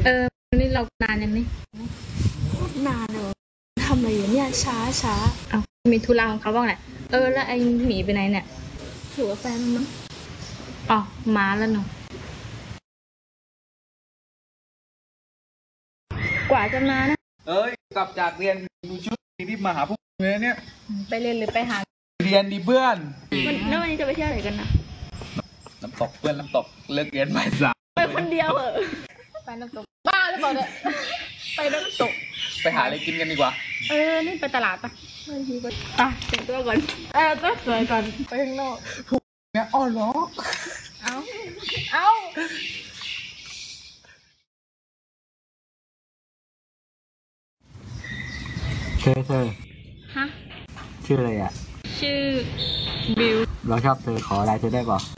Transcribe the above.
นี่เรานานยังนี่นานเลยทำอะไรอยู่เนี่ยช้าเอามีธุระของเขาบ้างแหละแล้วไอ้หมีไปไหนเนี่ยอยู่กับแฟนมั้งอ๋อมาแล้วเนาะกว่าจะมานะกลับจากเรียนดูชุดที่มาหาพวกเลยเนี่ยไปเรียนหรือไปหาเรียนดีเพื่อนแล้ววันนี้จะไปเที่ยวไหนกันนะน้ำตกเพื่อนน้ำตกเลิกเรียนบ่ายสามไปคนเดียวไปน้ำตกบ้าหรือเปล่าเนี่ยไปน้ำตกไปหาอะไรกินกันดีกว่านี่ไปตลาดปะไม่ดีกว่าแต่งตัวก่อนต้องสวยก่อนไปข้างนอกเนี่ยอ้อเหรอเอาเธอฮะชื่ออะไรอ่ะชื่อบิวเราชอบเธอขอไลน์เธอได้ป่ะ